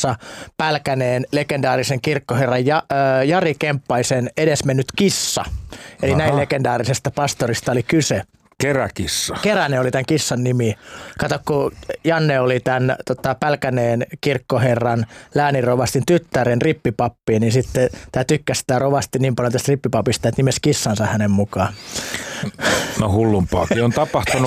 Rukoksessa Pälkäneen legendaarisen kirkkoherran Jari Kemppaisen edesmennyt kissa. Eli näin legendaarisesta pastorista oli kyse. Keräkissa. Keränen oli tämän kissan nimi. Kato, kun Janne oli tämän Pälkäneen kirkkoherran lääninrovastin tyttären rippipappi, niin sitten tämä tykkäsi tämä rovasti niin paljon tästä rippipapista, että nimesi kissansa hänen mukaan. No hullumpaakin on tapahtunut.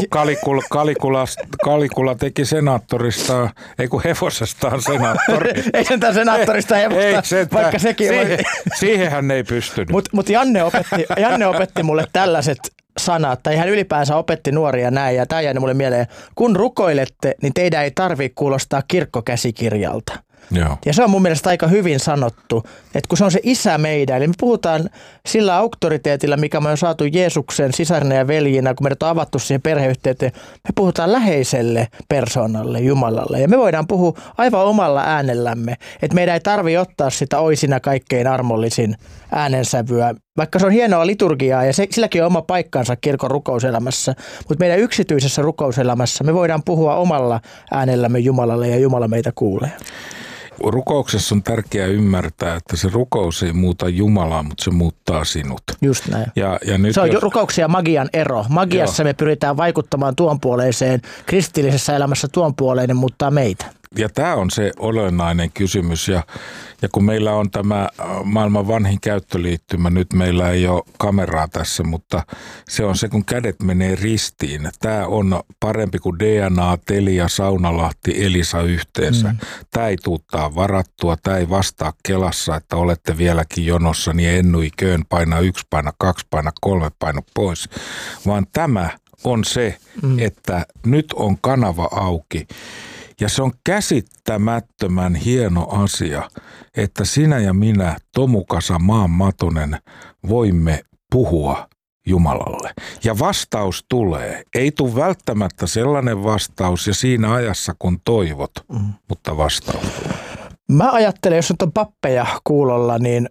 Kalikula teki senaattorista, ei kun hevosestaan senaattori. Ei sentään senaattorista hevosta, vaikka sekin oli. Siihen hän ei pystynyt. Mutta Janne opetti mulle tällaiset sanat, tai hän ylipäänsä opetti nuoria näin, ja tämä jäi mulle mieleen. Kun rukoilette, niin teidän ei tarvitse kuulostaa kirkkokäsikirjalta. Joo. Ja se on mun mielestä aika hyvin sanottu, että kun se on se isä meidän, eli me puhutaan sillä auktoriteetilla, mikä me on saatu Jeesuksen sisarina ja veljinä, kun meidät on avattu siihen perheyhteyteen, me puhutaan läheiselle persoonalle, Jumalalle. Ja me voidaan puhua aivan omalla äänellämme, että meidän ei tarvitse ottaa sitä oisina kaikkein armollisin äänensävyä, vaikka se on hienoa liturgiaa ja silläkin on oma paikkansa kirkon rukouselämässä, mutta meidän yksityisessä rukouselämässä me voidaan puhua omalla äänellämme Jumalalle ja Jumala meitä kuulee. Rukouksessa on tärkeää ymmärtää, että se rukous ei muuta Jumalaa, mutta se muuttaa sinut. Just näin. Ja nyt se on rukouksen ja magian ero. Magiassa me pyritään vaikuttamaan tuonpuoleiseen, kristillisessä elämässä tuonpuoleinen muuttaa meitä. Ja tämä on se olennainen kysymys ja kun meillä on tämä maailman vanhin käyttöliittymä, nyt meillä ei ole kameraa tässä, mutta se on se, kun kädet menee ristiin. Tämä on parempi kuin DNA, Telia, Saunalahti, Elisa yhteensä. Tämä ei tuuttaa varattua, tämä ei vastaa Kelassa, että olette vieläkin jonossa, niin ennui köön, paina 1, paina 2, paina 3, paina pois. Vaan tämä on se, että nyt on kanava auki. Ja se on käsittämättömän hieno asia, että sinä ja minä, Tomukasa Maan Matonen, voimme puhua Jumalalle. Ja vastaus tulee. Ei tule välttämättä sellainen vastaus ja siinä ajassa kun toivot, mutta vastaus tulee. Mä ajattelen, jos nyt on pappeja kuulolla, niin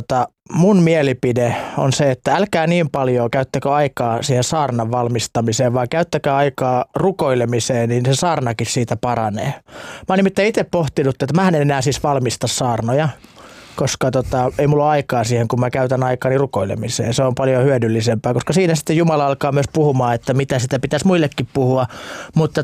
mun mielipide on se, että älkää niin paljon käyttäkö aikaa siihen saarnan valmistamiseen, vaan käyttäkää aikaa rukoilemiseen, niin se saarnakin siitä paranee. Mä oon nimittäin itse pohtinut, että mä en enää siis valmista saarnoja, koska ei mulla ole aikaa siihen, kun mä käytän aikani rukoilemiseen. Se on paljon hyödyllisempää, koska siinä sitten Jumala alkaa myös puhumaan, että mitä sitä pitäisi muillekin puhua. Mutta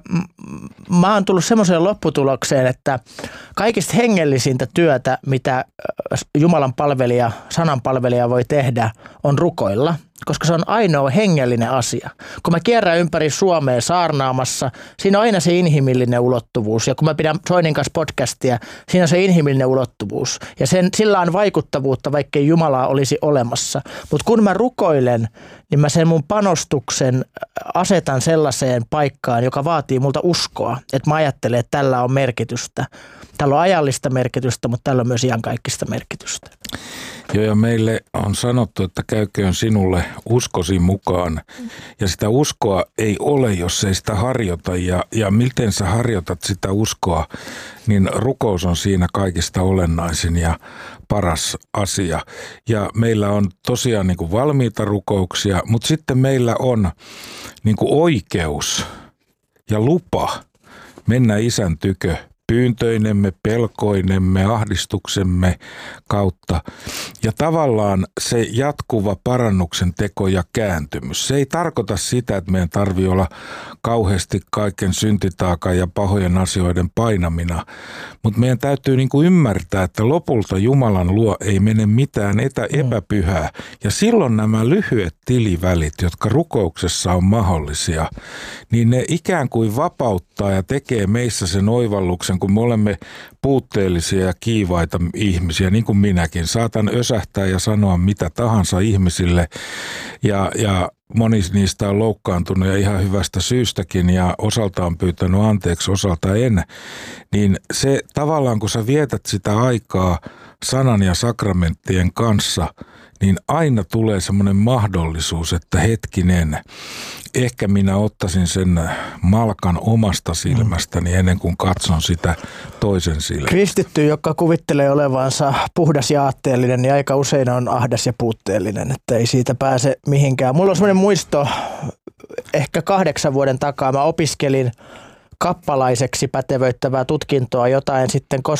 mä oon tullut semmoiseen lopputulokseen, että kaikista hengellisintä työtä, mitä Jumalan palvelija, sanan palvelija voi tehdä, on rukoilla. Koska se on ainoa hengellinen asia. Kun mä kierrän ympäri Suomea saarnaamassa, siinä on aina se inhimillinen ulottuvuus. Ja kun mä pidän Soinin kanssa podcastia, siinä on se inhimillinen ulottuvuus. Ja sillä on vaikuttavuutta, vaikkei Jumalaa olisi olemassa. Mutta kun mä rukoilen, niin mä sen mun panostuksen asetan sellaiseen paikkaan, joka vaatii multa uskoa. Että mä ajattelen, että tällä on merkitystä. Tällä on ajallista merkitystä, mutta tällä on myös iankaikkista merkitystä. Joo, ja meille on sanottu, että käyköön sinulle uskosi mukaan. Ja sitä uskoa ei ole, jos ei sitä harjoita. Ja miten sä harjoitat sitä uskoa, niin rukous on siinä kaikista olennaisin ja paras asia. Ja meillä on tosiaan niin kuin valmiita rukouksia, mutta sitten meillä on niin kuin oikeus ja lupa mennä Isän tykö pyyntöinemme, pelkoinemme, ahdistuksemme kautta. Ja tavallaan se jatkuva parannuksen teko ja kääntymys. Se ei tarkoita sitä, että meidän tarvitsee olla kauheasti kaiken syntitaakan ja pahojen asioiden painamina. Mutta meidän täytyy niinku ymmärtää, että lopulta Jumalan luo ei mene mitään epäpyhää. Ja silloin nämä lyhyet tilivälit, jotka rukouksessa on mahdollisia, niin ne ikään kuin vapauttaa ja tekee meissä sen oivalluksen, kun me olemme puutteellisia ja kiivaita ihmisiä, niin kuin minäkin. Saatan ösähtää ja sanoa mitä tahansa ihmisille ja moni niistä on loukkaantunut ja ihan hyvästä syystäkin ja osalta on pyytänyt anteeksi, osalta en. Niin se tavallaan, kun sä vietät sitä aikaa sanan ja sakramenttien kanssa, niin aina tulee semmoinen mahdollisuus, että hetkinen, ehkä minä ottaisin sen malkan omasta silmästäni ennen kuin katson sitä toisen silmästä. Kristitty, joka kuvittelee olevansa puhdas ja aatteellinen, niin aika usein on ahdas ja puutteellinen, että ei siitä pääse mihinkään. Mulla on semmoinen muisto, ehkä 8 vuoden takaa mä opiskelin kappalaiseksi pätevöittävää tutkintoa, jota en sitten